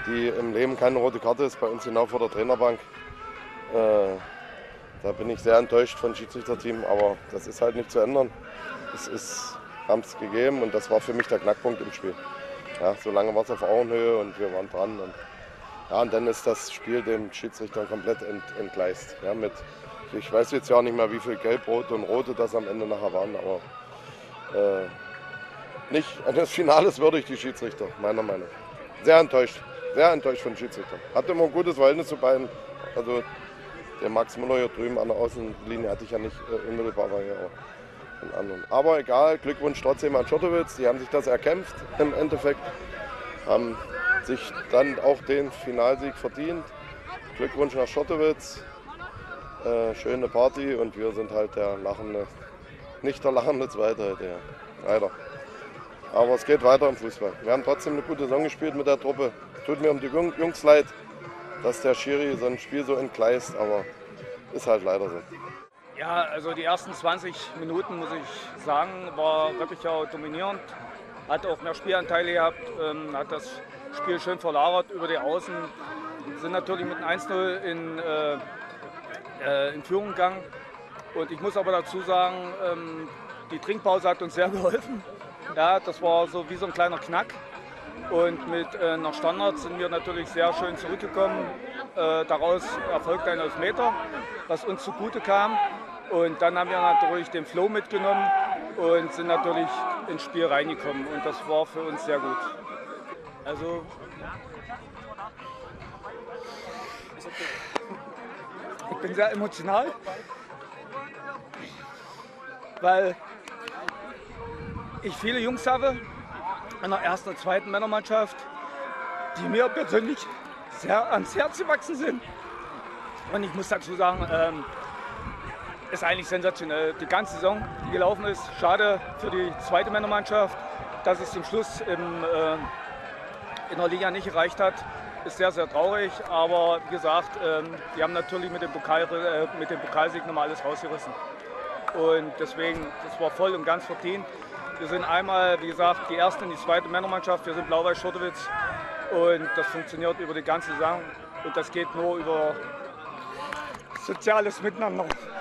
die im Leben keine rote Karte ist, bei uns genau vor der Trainerbank. Da bin ich sehr enttäuscht vom Schiedsrichterteam, aber das ist halt nicht zu ändern. Haben es gegeben und das war für mich der Knackpunkt im Spiel. Ja, so lange war es auf Augenhöhe und wir waren dran. Und dann ist das Spiel den Schiedsrichtern komplett entgleist. Ja, ich weiß jetzt ja nicht mehr, wie viel Gelb-Rote und Rote das am Ende nachher waren, aber nicht eines Finales würdig, die Schiedsrichter, meiner Meinung nach. Sehr enttäuscht von den Schiedsrichtern. Hatte immer ein gutes Verhältnis zu beiden. Also der Max Müller hier drüben an der Außenlinie hatte ich ja nicht unmittelbar, war ja auch von anderen. Aber egal, Glückwunsch trotzdem an Schottowitz. Die haben sich das erkämpft im Endeffekt. Haben sich dann auch den Finalsieg verdient. Glückwunsch nach Schottowitz. Schöne Party und wir sind halt nicht der lachende Zweite heute, ja. Leider. Aber es geht weiter im Fußball. Wir haben trotzdem eine gute Saison gespielt mit der Truppe. Tut mir um die Jungs leid, dass der Schiri so ein Spiel so entgleist, aber ist halt leider so. Ja, also die ersten 20 Minuten, muss ich sagen, war wirklich auch dominierend. Hat auch mehr Spielanteile gehabt, hat das Spiel schön verlagert über die Außen. Sind natürlich mit einem 1:0 in Führung gegangen. Und ich muss aber dazu sagen, die Trinkpause hat uns sehr geholfen. Ja, das war so wie so ein kleiner Knack. Und mit nach Standards sind wir natürlich sehr schön zurückgekommen. Daraus erfolgte ein Elfmeter, was uns zugute kam. Und dann haben wir natürlich den Flow mitgenommen und sind natürlich ins Spiel reingekommen. Und das war für uns sehr gut. Also ich bin sehr emotional, weil ich viele Jungs habe in der ersten und zweiten Männermannschaft, die mir persönlich sehr ans Herz gewachsen sind. Und ich muss dazu sagen, ist eigentlich sensationell. Die ganze Saison, die gelaufen ist, schade für die zweite Männermannschaft, dass es zum Schluss in der Liga nicht erreicht hat. Ist sehr, sehr traurig, aber wie gesagt, die haben natürlich mit dem Pokalsieg nochmal alles rausgerissen. Und deswegen, das war voll und ganz verdient. Wir sind einmal, wie gesagt, die erste und die zweite Männermannschaft. Wir sind Blau-Weiß Schottowitz und das funktioniert über die ganze Saison. Und das geht nur über soziales Miteinander.